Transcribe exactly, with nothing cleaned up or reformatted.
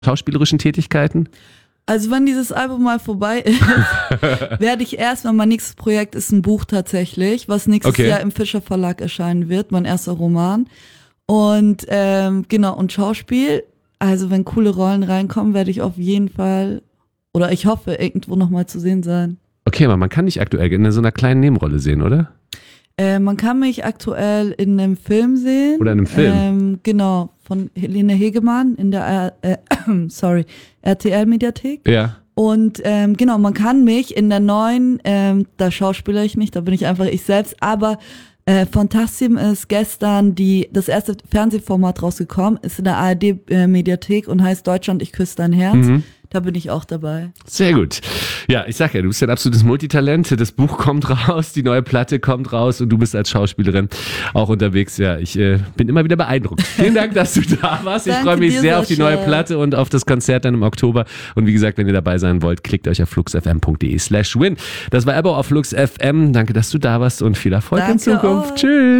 schauspielerischen Tätigkeiten? Also wenn dieses Album mal vorbei ist, werde ich erstmal, mein nächstes Projekt ist ein Buch tatsächlich, was nächstes okay. Jahr im Fischer Verlag erscheinen wird, mein erster Roman. Und ähm, genau, und Schauspiel, also wenn coole Rollen reinkommen, werde ich auf jeden Fall, oder ich hoffe, irgendwo nochmal zu sehen sein. Okay, aber man kann dich aktuell in so einer kleinen Nebenrolle sehen, oder? Äh, man kann mich aktuell in einem Film sehen. Oder in einem Film? Ähm, genau, von Helene Hegemann in der äh, sorry, R T L-Mediathek. Ja. Und ähm, genau, man kann mich in der neuen, ähm, da schauspielere ich nicht, da bin ich einfach ich selbst, aber äh, Fantastim ist gestern die das erste Fernsehformat rausgekommen, ist in der A R D-Mediathek und heißt Deutschland, ich küsse dein Herz. Mhm. Da bin ich auch dabei. Sehr gut. Ja, ich sag ja, du bist ja ein absolutes Multitalent. Das Buch kommt raus, die neue Platte kommt raus und du bist als Schauspielerin auch unterwegs. Ja, ich äh, bin immer wieder beeindruckt. Vielen Dank, dass du da warst. Ich freue mich sehr auf die neue Platte und auf das Konzert dann im Oktober. Und wie gesagt, wenn ihr dabei sein wollt, klickt euch auf fluxfm.de slash win. Das war Ebbo auf Flux F M. Danke, dass du da warst und viel Erfolg Danke in Zukunft. Auch. Tschüss.